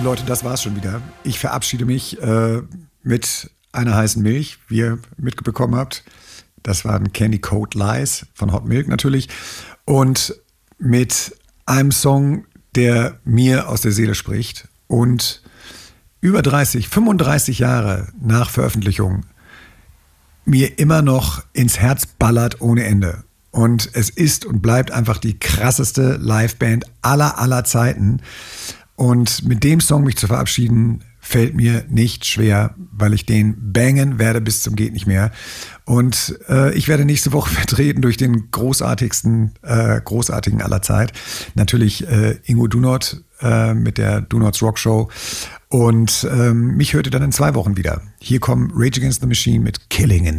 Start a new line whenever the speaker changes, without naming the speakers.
Leute, das war's schon wieder. Ich verabschiede mich mit einer heißen Milch, wie ihr mitbekommen habt. Das waren Candy Coat Lies von Hot Milk natürlich. Und mit einem Song, der mir aus der Seele spricht und über 35 Jahre nach Veröffentlichung mir immer noch ins Herz ballert ohne Ende. Und es ist und bleibt einfach die krasseste Liveband aller Zeiten. Und mit dem Song mich zu verabschieden, fällt mir nicht schwer, weil ich den bangen werde bis zum geht nicht mehr. Und ich werde nächste Woche vertreten durch den großartigen aller Zeit. Natürlich Ingo Dunot mit der Dunots Rock Show. Und mich hört ihr dann in 2 Wochen wieder. Hier kommen Rage Against the Machine mit Killing in